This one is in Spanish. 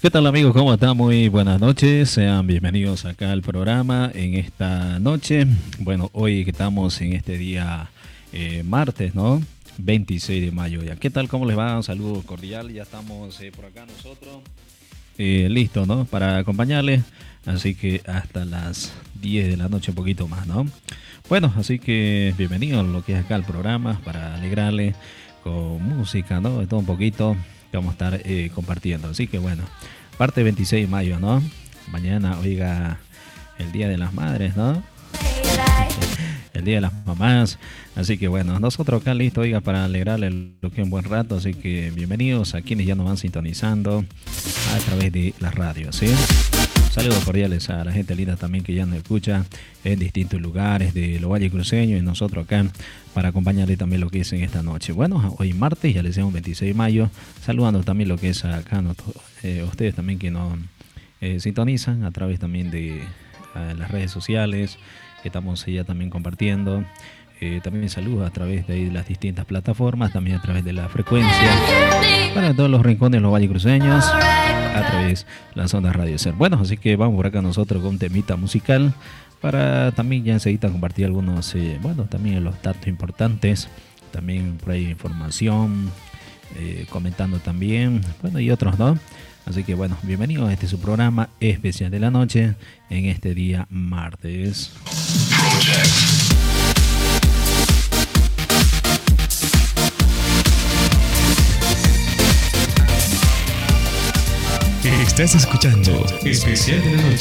¿Qué tal amigos? ¿Cómo están? Muy buenas noches. Sean bienvenidos acá al programa en esta noche. Bueno, hoy que estamos en este día martes, ¿no? 26 de mayo ya. ¿Qué tal? ¿Cómo les va? Un saludo cordial. Ya estamos por acá nosotros. Listo, ¿no? Para acompañarles. Así que hasta las 10 de la noche, un poquito más, ¿no? Bueno, así que bienvenidos a lo que es acá el programa para alegrarles con música, ¿no? De todo un poquito que vamos a estar compartiendo. Así que bueno, parte 26 de mayo, ¿no? Mañana, oiga, el Día de las Madres, ¿no? El Día de las Mamás. Así que bueno, nosotros acá listo, oiga, para alegrarle lo que un buen rato. Así que bienvenidos a quienes ya nos van sintonizando a través de la radio, ¿sí? Saludos cordiales a la gente linda también que ya nos escucha en distintos lugares de los Valles Cruceños y nosotros acá para acompañarle también lo que es en esta noche. Bueno, hoy martes, ya les decimos 26 de mayo, saludando también lo que es acá, ustedes también que nos sintonizan a través también de las redes sociales, que estamos ya también compartiendo. También saludos a través de las distintas plataformas, también a través de la frecuencia, para todos los rincones de los Valles Cruceños, a través de las ondas Radio Ser. Bueno, así que vamos por acá nosotros con un temita musical, para también ya enseguida compartir algunos, bueno, también los datos importantes, también por ahí información, comentando también, bueno, y otros, ¿no? Así que bueno, bienvenidos a este su programa especial de la noche, en este día martes. Estás escuchando Especial de la Noche.